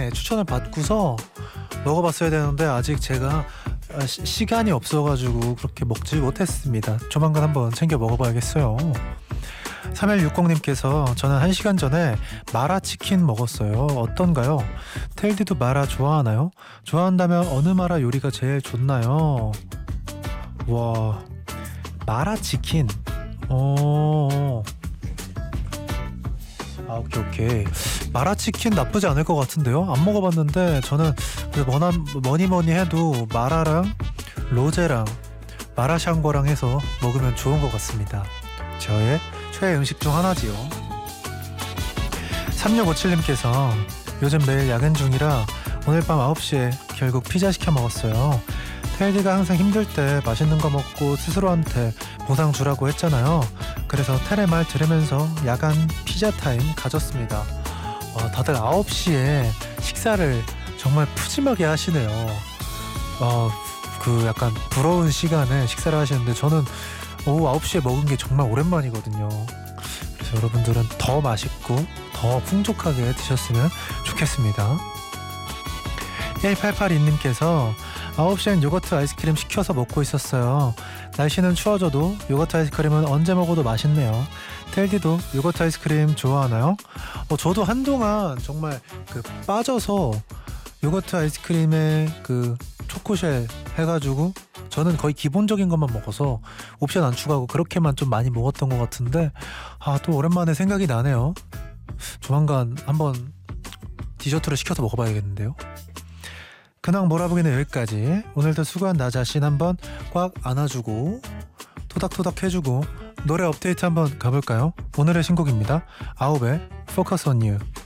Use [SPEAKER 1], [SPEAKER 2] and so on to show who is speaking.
[SPEAKER 1] 분의 추천을 받고서 먹어봤어야 되는데 아직 제가 시간이 없어가지고 그렇게 먹지 못했습니다. 조만간 한번 챙겨 먹어봐야겠어요. 3160님께서 저는 1시간 전에 마라치킨 먹었어요. 어떤가요? 텔디도 마라 좋아하나요? 좋아한다면 어느 마라 요리가 제일 좋나요? 와, 마라치킨. 오케이. 마라치킨 나쁘지 않을 것 같은데요? 안 먹어봤는데 저는 뭐니 해도 마라랑 로제랑 마라샹궈랑 해서 먹으면 좋은 것 같습니다. 저의 최애 음식 중 하나지요. 3657님께서 요즘 매일 야근 중이라 오늘 밤 9시에 결국 피자 시켜 먹었어요. 텔디가 항상 힘들 때 맛있는 거 먹고 스스로한테 보상 주라고 했잖아요. 그래서 텔의 말 들으면서 야간 피자 타임 가졌습니다. 다들 9시에 식사를 정말 푸짐하게 하시네요. 그 약간 부러운 시간에 식사를 하시는데 저는 오후 9시에 먹은 게 정말 오랜만이거든요. 그래서 여러분들은 더 맛있고 더 풍족하게 드셨으면 좋겠습니다. 1882님께서 9시엔 요거트 아이스크림 시켜서 먹고 있었어요. 날씨는 추워져도 요거트 아이스크림은 언제 먹어도 맛있네요. 텔디도 요거트 아이스크림 좋아하나요? 저도 한동안 정말 빠져서 요거트 아이스크림에 초코쉘 해가지고 저는 거의 기본적인 것만 먹어서 옵션 안 추가하고 그렇게만 좀 많이 먹었던 것 같은데 또 오랜만에 생각이 나네요. 조만간 한번 디저트를 시켜서 먹어봐야겠는데요. 근황 몰아보기는 여기까지. 오늘도 수고한 나 자신 한번 꽉 안아주고 토닥토닥 해주고 노래 업데이트 한번 가볼까요? 오늘의 신곡입니다. 아홉의 Focus on You.